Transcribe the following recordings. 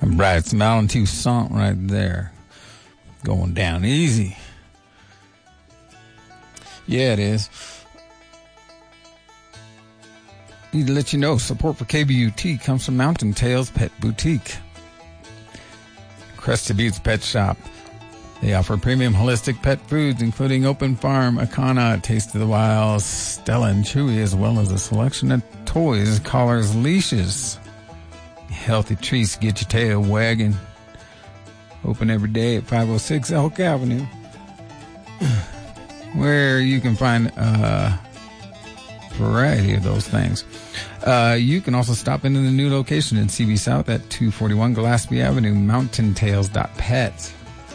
Bryce Mountain Toussaint right there. Going down easy. Yeah, it is. Need to let you know, support for KBUT comes from Mountain Tales Pet Boutique. Crested Buttes Pet Shop. They offer premium holistic pet foods, including Open Farm, Akana, Taste of the Wild, Stella and Chewy, as well as a selection of toys, collars, leashes. Healthy treats, get your tail wagging. Open every day at 506 Elk Avenue, where you can find a variety of those things. You can also stop into the new location in CB South at 241 Gillespie Avenue, mountaintales.pet.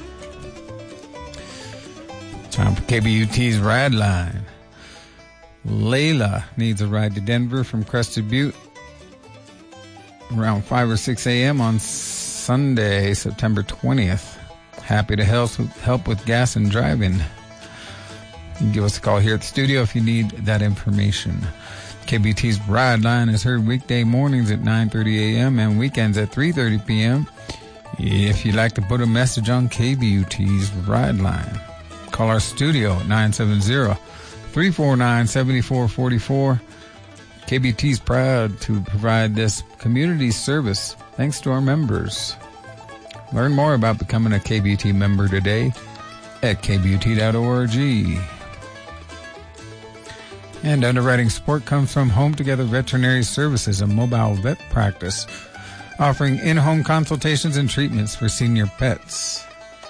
Time for KBUT's Ride Line. Layla needs a ride to Denver from Crested Butte around 5 or 6 a.m. on Sunday, September 20th. Happy to help with gas and driving. You can give us a call here at the studio if you need that information. KBUT's Ride Line is heard weekday mornings at 9:30 a.m. and weekends at 3:30 p.m. If you'd like to put a message on KBUT's Ride Line, call our studio at 970-349-7444. KBUT is proud to provide this community service thanks to our members. Learn more about becoming a KBUT member today at kbut.org. And underwriting support comes from Home Together Veterinary Services, a mobile vet practice offering in-home consultations and treatments for senior pets.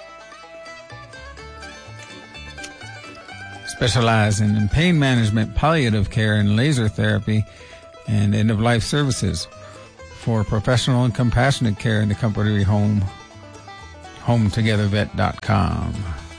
Specializing in pain management, palliative care, and laser therapy, and end-of-life services for professional and compassionate care in the comfort of your home. HomeTogetherVet.com.